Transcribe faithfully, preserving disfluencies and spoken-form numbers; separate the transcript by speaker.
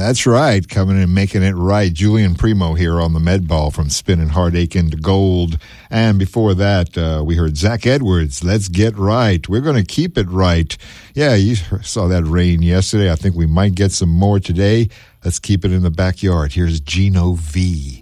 Speaker 1: That's right, coming in and making it right. Julian Primo here on the Med Ball from Spinning Heartache into Gold. And before that, uh, we heard Zach Edwards, Let's Get Right. We're going to keep it right. Yeah, you saw that rain yesterday. I think we might get some more today. Let's keep it in the backyard. Here's Gino V.